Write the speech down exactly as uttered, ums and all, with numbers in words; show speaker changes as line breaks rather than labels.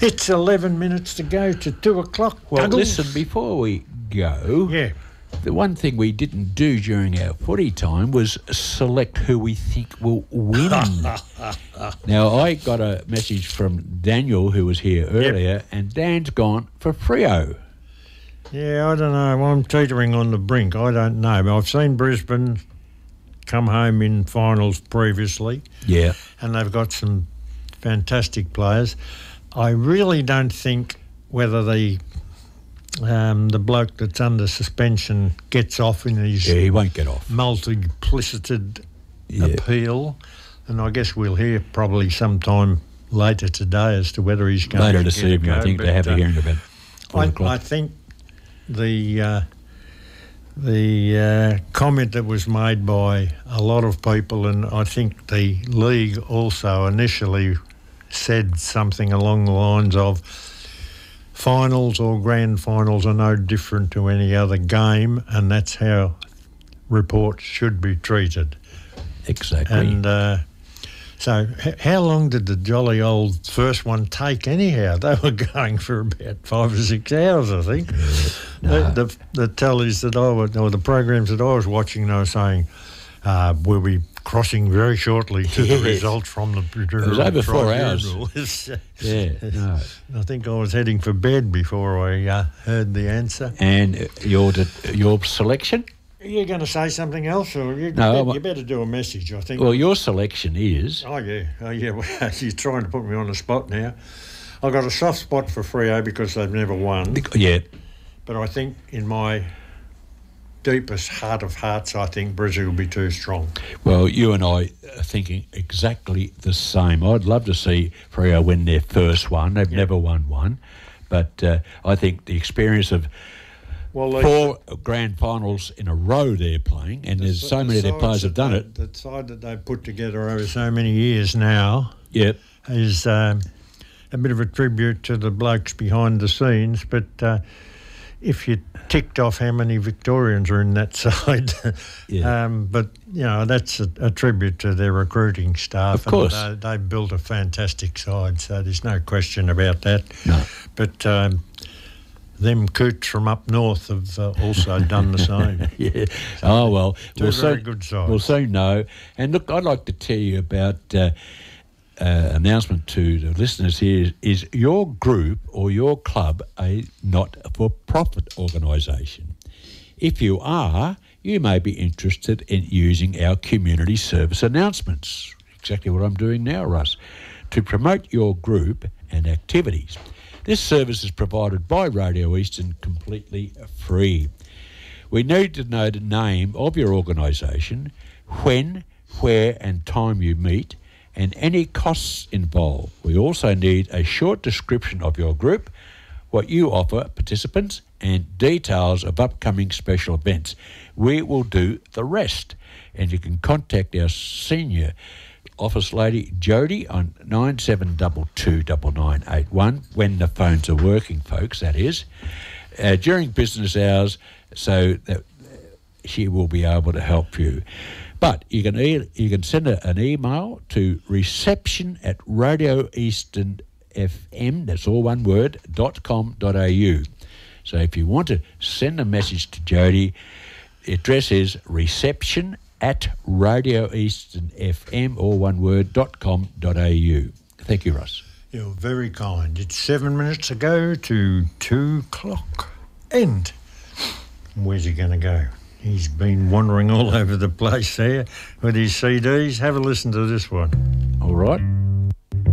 It's eleven minutes to go to two o'clock.
Well,
Douglas.
listen, before we go,
Yeah.
the one thing we didn't do during our footy time was select who we think will win. Now, I got a message from Daniel, who was here earlier, and Dan's gone for Freo.
Yeah, I don't know. I'm teetering on the brink. I don't know. But I've seen Brisbane come home in finals previously.
Yeah.
And they've got some fantastic players. I really don't think whether the um, the bloke that's under suspension gets off in his
Yeah, he won't get off.
multiplicited
Yeah.
appeal. And I guess we'll hear probably sometime later today as to whether he's going
Later
to
this
get a
evening, I
go,
think
but,
they have a
uh,
hearing about four
I,
o'clock.
I think the uh, the uh, comment that was made by a lot of people, and I think the league also initially said something along the lines of finals or grand finals are no different to any other game, and that's how reports should be treated.
Exactly.
And uh, so h- how long did the jolly old first one take anyhow? They were going for about five or six hours, I think.
no.
the, the, the tellies that I was, or the programs that I was watching, they were saying, uh, we'll be crossing very shortly to
Yes.
the results from the
It was over four hours.
hours.
Yeah, no.
I think I was heading for bed before I uh, heard the answer.
And uh, your de- your selection?
Are you going to say something else, or you,
No,
you,
I'm-
better, you better do a message, I think.
Well, your selection is...
Oh, yeah. Oh, yeah. Well, you're trying to put me on the spot now. I've got a soft spot for Freo because they've never won.
Yeah.
But I think in my deepest heart of hearts, I think Brazil will be too strong.
Well, you and I are thinking exactly the same. I'd love to see Freo win their first one. They've
Yeah.
never won one. But uh, I think the experience of
Well, they,
four grand finals in a row they're playing, and
the-
there's so
the
many of their
sides
players have
that
done
they-
it.
The side that they've put together over so many years now
Yep.
is um, a bit of a tribute to the blokes behind the scenes. But uh, if you ticked off how many Victorians are in that side,
Yeah.
um, but you know that's a, a tribute to their recruiting staff.
Of course.
and they, they've built a fantastic side, so there's no question about that.
No.
But um, them coots from up north have uh, also done the same.
Yeah. Oh, well.
Two
we'll
very
soon,
good sides.
We'll soon know. And look, I'd like to tell you about uh, uh, announcement to the listeners here. Is your group or your club a not-for-profit organisation? If you are, you may be interested in using our community service announcements. Exactly what I'm doing now, Russ. To promote your group and activities. This service is provided by Radio Eastern completely free. We need to know the name of your organisation, when, where and time you meet, and any costs involved. We also need a short description of your group, what you offer participants, and details of upcoming special events. We will do the rest. And you can contact our senior office lady Jody on nine seven two two nine nine eight one when the phones are working, folks, that is, uh, during business hours, so that she will be able to help you. But you can e- you can send a, an email to reception at Radio Eastern F M, that's all one word, dot com dot a u. So if you want to send a message to Jody, the address is reception at Radio Eastern F M, all one word, dot com dot a u. Thank you, Russ.
You're very kind. It's seven minutes to go to two o'clock. And where's he going to go? He's been wandering all over the place there with his C Ds. Have a listen to this one.
All right.